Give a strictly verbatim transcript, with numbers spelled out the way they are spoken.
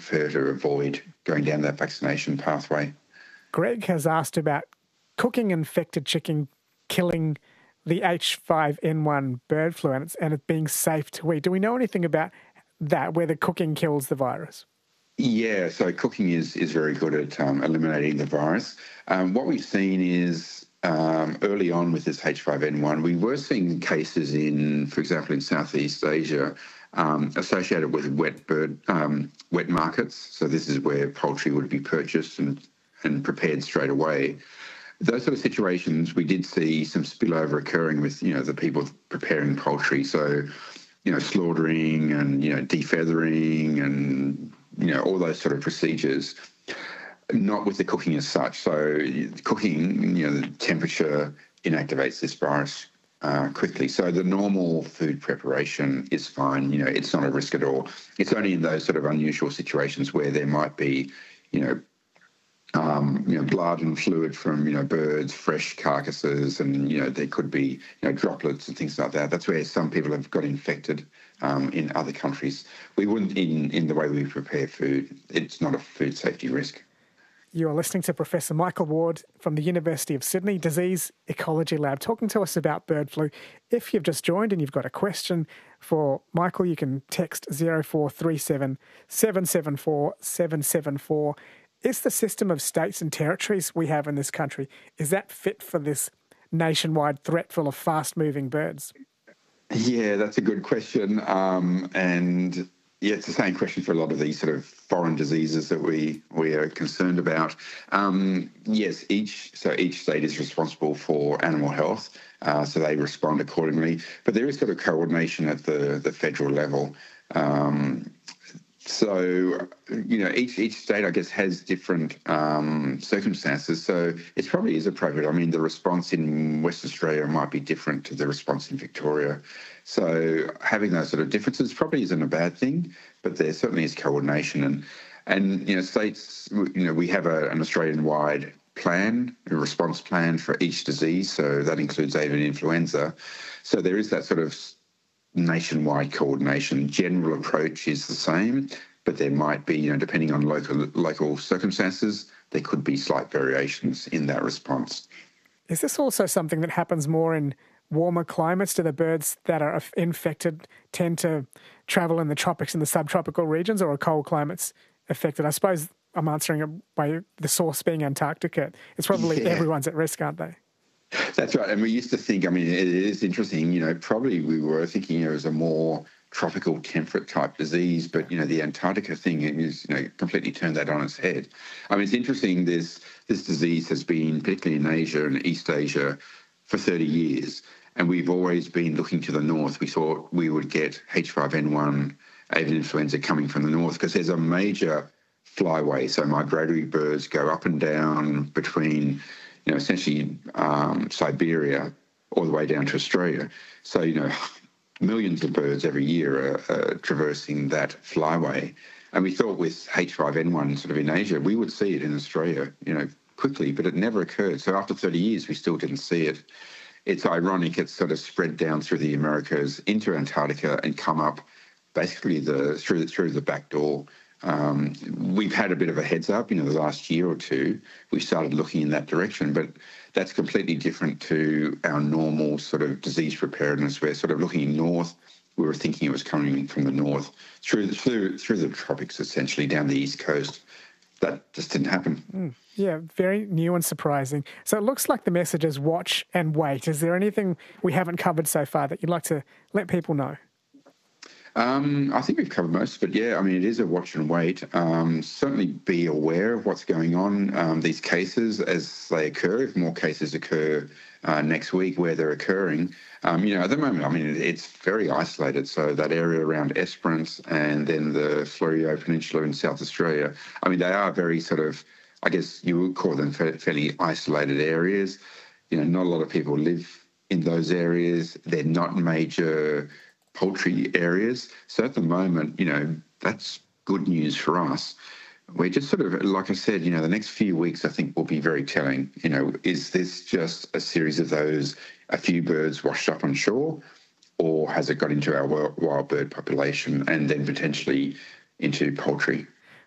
prefer to avoid going down that vaccination pathway. Greg has asked about cooking infected chicken killing the H five N one bird flu and, it's, and it being safe to eat. Do we know anything about that, whether cooking kills the virus? Yeah, so cooking is, is very good at um, eliminating the virus. Um, what we've seen is um, early on with this H five N one, we were seeing cases in, for example, in Southeast Asia, um, associated with wet bird, um, wet markets. So this is where poultry would be purchased and, and prepared straight away. Those sort of situations, we did see some spillover occurring with, you know, the people preparing poultry. So, you know, slaughtering and, you know, defeathering and, you know, all those sort of procedures, not with the cooking as such. So cooking, you know, the temperature inactivates this virus uh, quickly. So the normal food preparation is fine. You know, it's not a risk at all. It's only in those sort of unusual situations where there might be, you know, Um, you know, blood and fluid from, you know, birds, fresh carcasses, and, you know, there could be, you know, droplets and things like that. That's where some people have got infected um, in other countries. We wouldn't, in, in the way we prepare food, it's not a food safety risk. You are listening to Professor Michael Ward from the University of Sydney Disease Ecology Lab talking to us about bird flu. If you've just joined and you've got a question for Michael, you can text zero four three seven, seven seven four, seven seven four. Is the system of states and territories we have in this country, is that fit for this nationwide threat full of fast-moving birds? Yeah, that's a good question. Um, and yeah, it's the same question for a lot of these sort of foreign diseases that we, we are concerned about. Um, yes, each so each state is responsible for animal health, uh, so they respond accordingly. But there is sort of coordination at the, the federal level. Um, So, you know, each each state, I guess, has different um, circumstances. So it probably is appropriate. I mean, the response in West Australia might be different to the response in Victoria. So having those sort of differences probably isn't a bad thing, but there certainly is coordination. And, and you know, states, you know, we have a, an Australian-wide plan, a response plan for each disease. So that includes avian influenza. So there is that sort of nationwide coordination. General approach is the same, but there might be, you know, depending on local local circumstances, there could be slight variations in that response. Is this also something that happens more in warmer climates? Do the birds that are infected tend to travel in the tropics and the subtropical regions, or are cold climates affected? I suppose I'm answering it by the source being Antarctica. It's probably yeah. Everyone's at risk, aren't they? That's right. And we used to think, I mean, it is interesting, you know, probably we were thinking it was a more tropical temperate type disease, but, you know, the Antarctica thing is, you know, completely turned that on its head. I mean, it's interesting, this, this disease has been, particularly in Asia and East Asia, for thirty years. And we've always been looking to the north. We thought we would get H five N one avian influenza coming from the north because there's a major flyway. So migratory birds go up and down between, you know, essentially um, Siberia all the way down to Australia. So, you know, millions of birds every year are, are traversing that flyway. And we thought with H five N one sort of in Asia, we would see it in Australia, you know, quickly, but it never occurred. So after thirty years, we still didn't see it. It's ironic, it's sort of spread down through the Americas into Antarctica and come up basically the through, through the back door. Um, we've had a bit of a heads up, you know, the last year or two, we started looking in that direction, but that's completely different to our normal sort of disease preparedness. We're sort of looking north. We were thinking it was coming from the north through the, through, through the tropics, essentially down the east coast. That just didn't happen. Mm, yeah, very new and surprising. So it looks like the message is watch and wait. Is there anything we haven't covered so far that you'd like to let people know? Um, I think we've covered most of it, yeah. I mean, it is a watch and wait. Um, certainly be aware of what's going on, um, these cases as they occur. If more cases occur uh, next week where they're occurring, um, you know, at the moment, I mean, it's very isolated. So that area around Esperance and then the Fleurieu Peninsula in South Australia, I mean, they are very sort of, I guess you would call them fairly isolated areas. You know, not a lot of people live in those areas. They're not major poultry areas. So at the moment, you know, that's good news for us. We're just sort of, like I said, you know, the next few weeks I think will be very telling. You know, is this just a series of those, a few birds washed up on shore, or has it got into our wild bird population and then potentially into poultry?